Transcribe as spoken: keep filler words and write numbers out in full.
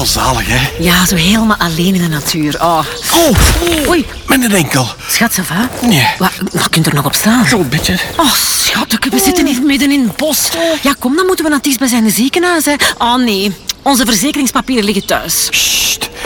wel zalig, hè? Ja, zo helemaal alleen in de natuur. Oh. Oh, Oei. met een enkel. Schat, ça va? Nee. Wat, wat kunt er nog op staan? Zo'n beetje. Oh, schat, we zitten hier midden in het bos. Ja, kom, dan moeten we naar het dichtstbijzijnde ziekenhuis. Hè. Oh, nee. Onze verzekeringspapieren liggen thuis. Sst,